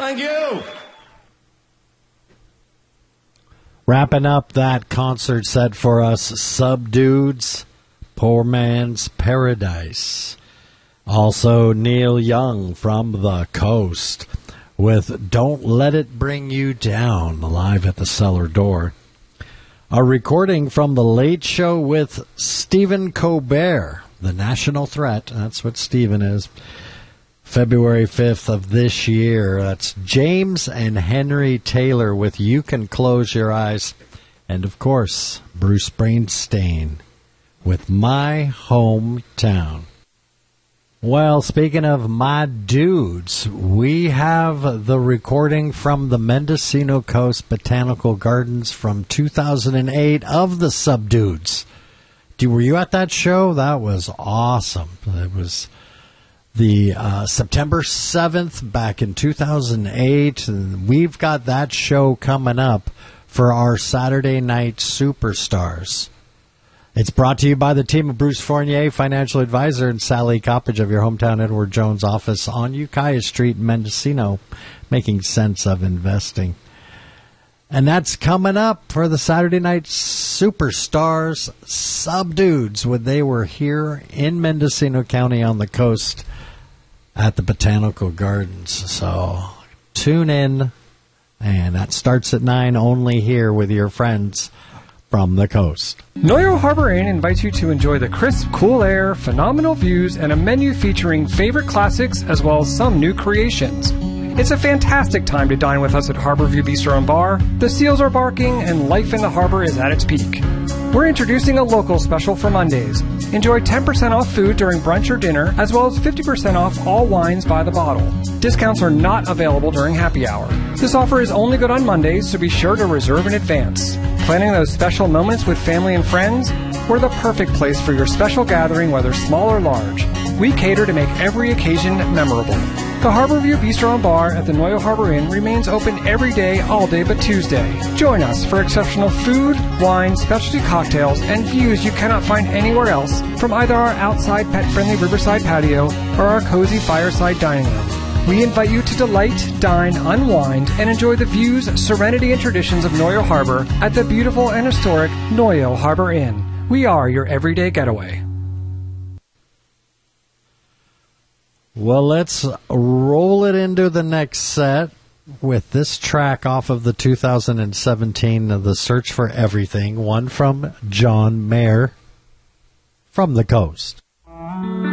Thank you. Wrapping up that concert set for us, Subdudes, Poor Man's Paradise. Also, Neil Young from the Coast with Don't Let It Bring You Down, live at the Cellar Door. A recording from The Late Show with Stephen Colbert, the national threat. That's what Stephen is. February 5th of this year. That's James and Henry Taylor with You Can Close Your Eyes. And, of course, Bruce Springsteen with My Hometown. Well, speaking of my dudes, we have the recording from the Mendocino Coast Botanical Gardens from 2008 of the Subdudes. Were you at that show? That was awesome. It was the September 7th back in 2008. And we've got that show coming up for our Saturday Night Superstars. It's brought to you by the team of Bruce Fournier, financial advisor, and Sally Coppage of your hometown Edward Jones office on Ukiah Street in Mendocino, making sense of investing. And that's coming up for the Saturday Night Superstars Subdudes when they were here in Mendocino County on the coast at the Botanical Gardens. So tune in, and that starts at 9 only here with your friends from the coast. Noyo Harbor Inn invites you to enjoy the crisp, cool air, phenomenal views, and a menu featuring favorite classics as well as some new creations. It's a fantastic time to dine with us at Harborview Bistro and Bar. The seals are barking and life in the harbor is at its peak. We're introducing a local special for Mondays. Enjoy 10% off food during brunch or dinner, as well as 50% off all wines by the bottle. Discounts are not available during happy hour. This offer is only good on Mondays, so be sure to reserve in advance. Planning those special moments with family and friends? We're the perfect place for your special gathering, whether small or large. We cater to make every occasion memorable. The Harborview Bistro and Bar at the Noyo Harbor Inn remains open every day, all day but Tuesday. Join us for exceptional food, wine, specialty cocktails, and views you cannot find anywhere else from either our outside pet-friendly riverside patio or our cozy fireside dining room. We invite you to delight, dine, unwind, and enjoy the views, serenity, and traditions of Noyo Harbor at the beautiful and historic Noyo Harbor Inn. We are your everyday getaway. Well, let's roll it into the next set with this track off of the 2017 The Search for Everything, one from John Mayer from the coast.